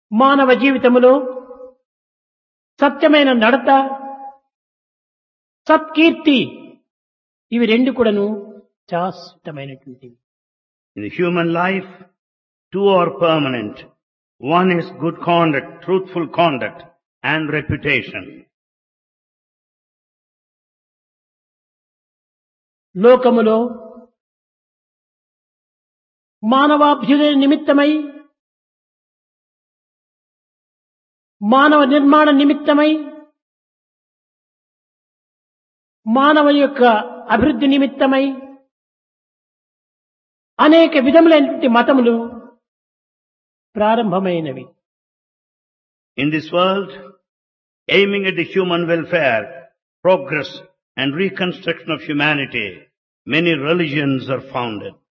మానవ జీవితములో సత్యమైన నడత, సత్కీర్తి ఇవి రెండు కూడాను శాశ్వతమైనటువంటివి. In the human life, two are permanent. One is good conduct, truthful conduct, and reputation. లోకములో మానవాభ్యుదయ నిమిత్తమై, మానవ నిర్మాణ నిమిత్తమై, మానవ యొక్క అభివృద్ధి నిమిత్తమై అనేక విధములైనటువంటి మతములు ప్రారంభమైనవి. In this world, aiming at the human welfare, progress, and reconstruction of humanity, many religions are founded.